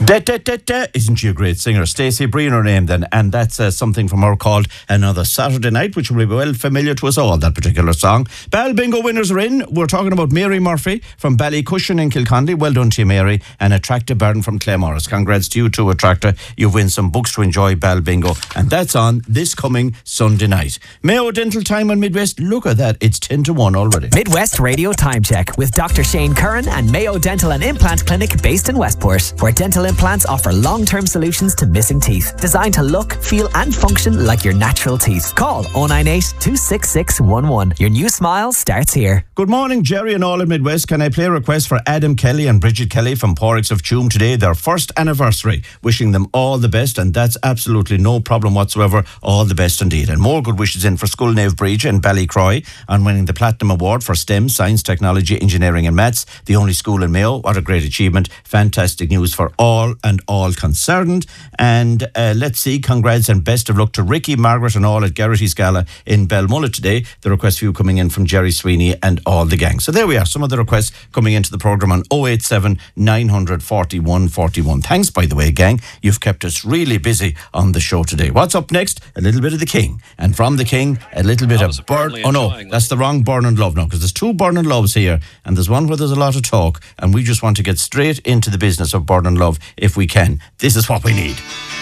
Isn't she a great singer? Stacey Breen, her name then, and that's something from her called Another Saturday Night, which will be well familiar to us all, that particular song. Ball Bingo winners are in. We're talking about Mary Murphy from Ballycushion in Kilcondy. Well done to you, Mary. And Attracta Barton from Claremorris. Congrats to you too, Attracta. You've won some books to enjoy Ball Bingo, and that's on this coming Sunday night. Mayo Dental Time on Midwest. Look at that, it's 10 to 1 already. Midwest Radio Time Check with Dr. Shane Curran and Mayo Dental and Implant Clinic based in Westport, where dental implants offer long-term solutions to missing teeth, designed to look, feel and function like your natural teeth. Call 098 266 11. Your new smile starts here. Good morning, Jerry and all in Midwest. Can I play a request for Adam Kelly and Bridget Kelly from Porricks of Tuam today, their first anniversary? Wishing them all the best, and that's absolutely no problem whatsoever. All the best indeed. And more good wishes in for Scullnave Bridge and Ballycroy on winning the Platinum Award for STEM, Science, Technology, Engineering and Maths, the only school in Mayo. What a great achievement. Fantastic news for all and all concerned. And let's see, congrats and best of luck to Ricky, Margaret and all at Garrity's Gala in Belmullet today. The request for you coming in from Jerry Sweeney and all the gang. So there we are, some of the requests coming into the programme on 087 941 41. Thanks, by the way, gang. You've kept us really busy on the show today. What's up next? A little bit of the King. And from the King, a little bit of Burn. Oh no, that's the wrong Burn and Love now, because there's two Burn and Loves here, and there's one where there's a lot of talk, and we just want to get straight into the business of Burn and Love if we can. This is what we need.